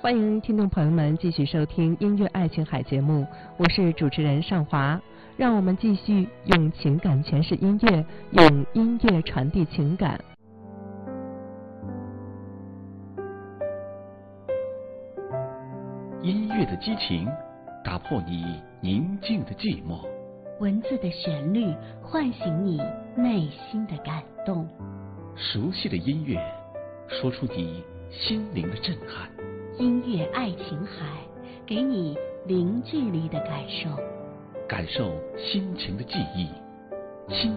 欢迎听众朋友们继续收听音乐爱琴海节目，我是主持人尚华。让我们继续用情感诠释音乐，用音乐传递情感。 音乐的激情打破你宁静的寂寞， 文字的旋律唤醒你内心的感动， 熟悉的音乐说出你心灵的震撼。 音乐爱琴海，给你零距离的感受， 感受心情的记忆，心